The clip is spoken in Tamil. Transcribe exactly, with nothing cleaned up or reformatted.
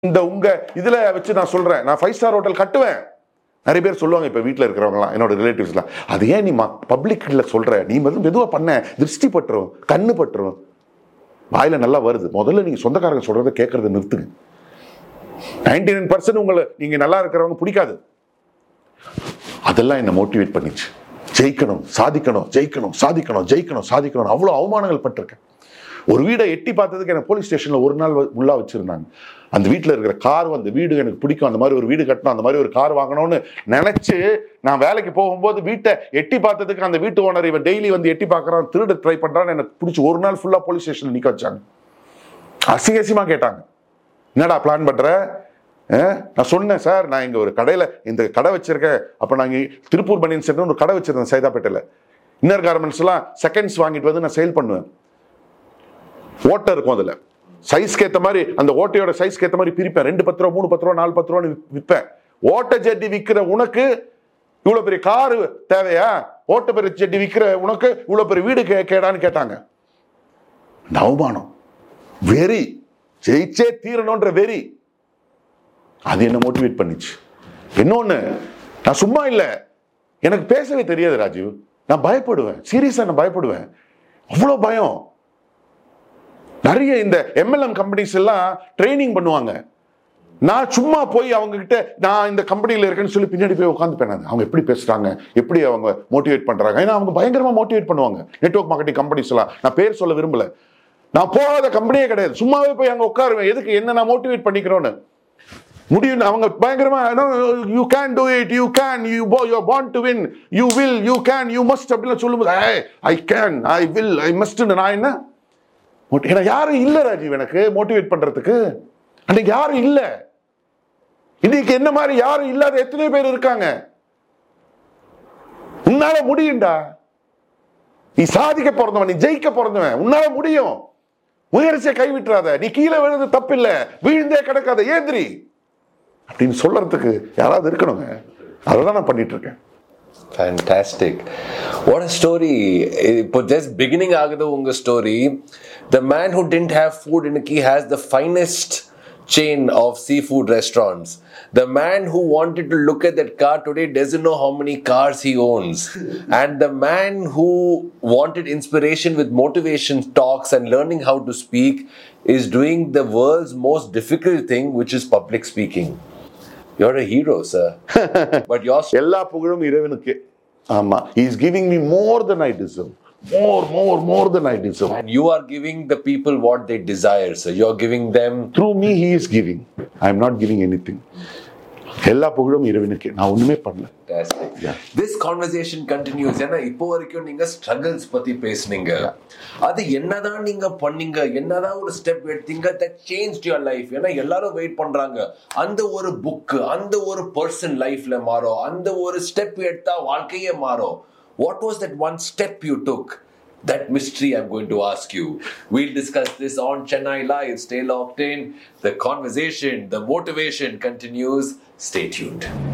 இந்த உங்க இதுல வச்சு நான் சொல்றேன், நான் ஃபைவ் ஸ்டார் ஹோட்டல் கட்டுவேன். நிறைய பேர் சொல்லுவாங்க இப்ப வீட்டுல இருக்கிறவங்களாம், என்னோட ரிலேட்டிவ்ஸ்லாம், அது ஏன் நீ பப்ளிக்ல சொல்ற, நீ வந்து மெதுவா பண்ண, திருஷ்டி பட்டுரும், கண்ணு பட்டுரும். வாயில நல்லா வருது, முதல்ல நீங்க சொந்தக்காரங்க சொல்றதை கேட்கறத நிறுத்துங்க. நைன்டி நைன் பர்சன்ட் உங்களை நீங்க நல்லா இருக்கிறவங்க பிடிக்காது. அதெல்லாம் என்ன மோட்டிவேட் பண்ணிச்சு. ஜெயிக்கணும், சாதிக்கணும், ஜெயிக்கணும், சாதிக்கணும், ஜெயிக்கணும், சாதிக்கணும். அவ்வளவு அவமானங்கள் பட்டிருக்கேன். ஒரு வீடை எட்டி பார்த்ததுக்கு எனக்கு போலீஸ் ஸ்டேஷன்ல ஒரு நாள் உள்ளா வச்சிருந்தாங்க. அந்த வீட்டில் இருக்கிற கார், அந்த வீடு எனக்கு பிடிக்கும், அந்த மாதிரி ஒரு வீடு கட்டணும், அந்த மாதிரி ஒரு கார் வாங்கணும்னு நினைச்சு நான் வேலைக்கு போகும்போது வீட்டை எட்டி பார்த்ததுக்கு அந்த வீட்டு ஓனர் இவன் டெய்லி வந்து எட்டி பார்க்கறான், திருட ட்ரை பண்றான்னு எனக்கு பிடிச்சி ஒரு நாள் ஃபுல்லா போலீஸ் ஸ்டேஷன்ல நிக்க வச்சாங்க. அசிங்கசியமா கேட்டாங்க, என்னடா பிளான் பண்ற? நான் சொன்னேன், சார் நான் இங்க ஒரு கடையில இந்த கடை வச்சிருக்கேன். அப்ப நாங்க திருப்பூர் பனியன் சென்டர் ஒரு கடை வச்சிருந்தேன் சைதாப்பேட்டையில. இன்னர் கார்மெண்ட்ஸ் எல்லாம் செகண்ட்ஸ் வாங்கிட்டு வந்து நான் சேல் பண்ணுவேன். ஓட்டை இருக்கும், அதுல சைஸ்க்கு ஏற்ற மாதிரி அந்த ஓட்டையோட சைஸ்க்கு ஏற்ற மாதிரி பிரிப்பேன். ரெண்டு பத்து ரூபா, மூணு பத்து ரூபா, நாலு பத்து ரூபான்னு விற்பேன். ஓட்டை ஜெட்டி விற்கிற உனக்கு இவ்வளவு பெரிய காரு தேவையா? ஓட்டை பெரிய ஜெட்டி விற்கிற உனக்கு இவ்வளவு பெரிய வீடு கேடான்னு கேட்டாங்க. அவமானம், வெறி, ஜெயிச்சே தீரணும்ன்ற வெறி, அது என்ன மோட்டிவேட் பண்ணிச்சு. இன்னொன்னு, நான் சும்மா இல்ல, எனக்கு பேசவே தெரியாது ராஜீவ். நான் பயப்படுவேன், சீரியஸா நான் பயப்படுவேன், அவ்வளவு பயம். நிறைய இந்த எம்எல்எம் கம்பெனிஸ் எல்லாம் ட்ரைனிங் பண்ணுவாங்க. நான் சும்மா போய் அவங்க கிட்ட நான் இந்த கம்பெனியில இருக்கேன்னு சொல்லி பின்னாடி போய் உட்காந்துப்பேன். அவங்க எப்படி பேசுறாங்க, எப்படி அவங்க மோட்டிவேட் பண்றாங்க. ஏன்னா அவங்க பயங்கரமா மோட்டிவேட் பண்ணுவாங்க. நெட்வொர்க் மார்க்கெட்டிங் கம்பெனிஸ் எல்லாம், நான் பேர் சொல்ல விரும்பல, நான் போகாத கம்பெனியே கிடையாது. சும்மாவே போய் அங்க உட்காருவேன். எதுக்கு, என்ன நான் மோட்டிவேட் பண்ணிக்கிறோன்னு. முடியும், அவங்க பயங்கரமா you can to it, you can, you you are born to win, you will, you can, you must அப்படின்னு சொல்லும்போது I can, I will, I must, நான் என்ன யாரும் இல்ல ராஜீவ் எனக்கு மோட்டிவேட் பண்றதுக்கு. அன்னைக்கு யாரும் இல்ல. இன்னைக்கு என்ன மாதிரி யாரும் இல்லாத எத்தனை பேர் இருக்காங்க. உன்னால முடியும்டா, நீ சாதிக்க பிறந்தவன், நீ ஜெயிக்க பிறந்தவன், உன்னால முடியும். முயற்சியை கைவிட்டுறாத, நீ கீழே விழுந்து தப்பு இல்ல, வீழ்ந்தே கிடக்காத, ஏந்திரி அப்படின்னு சொல்றதுக்கு யாராவது இருக்கணுங்க. அதான் நான் பண்ணிட்டு இருக்கேன். Fantastic. What a story. இப்போ just beginning ஆகுது உங்க story. The man who didn't have food in he has the finest chain of seafood restaurants. The man who wanted to look at that car today doesn't know how many cars he owns. And the man who wanted inspiration with motivation talks and learning how to speak is doing the world's most difficult thing, which is public speaking. You're a hero, sir. But your எல்லா புகழும் இறைவனுக்கு. ஆமா, he is giving me more than I deserve. More, more, more than I deserve. And you are giving the people what they desire, sir. You're giving them. Through me, he is giving. I am not giving anything. எல்லா புகழும் இறைவனுக்கு, நான் ஒண்ணுமே பண்ணல. Yeah. This conversation continues. ஏன்னா இப்போ வரைக்கும் நீங்க struggles பத்தி பேசுனீங்க. அது என்னதான் நீங்க பண்ணீங்க, என்னதான் ஒரு ஸ்டெப் எடுத்தீங்க that changed your life. ஏன்னா எல்லாரும் வெயிட் பண்றாங்க, அந்த ஒரு புக், அந்த ஒரு பர்சன் லைஃப்ல மாறும், அந்த ஒரு ஸ்டெப் எடுத்தா வாழ்க்கையே மாறும். What was that one step you took? That mystery I'm going to ask you. We'll discuss this on Chennai Live. Stay locked in. The conversation, the motivation continues. Stay tuned.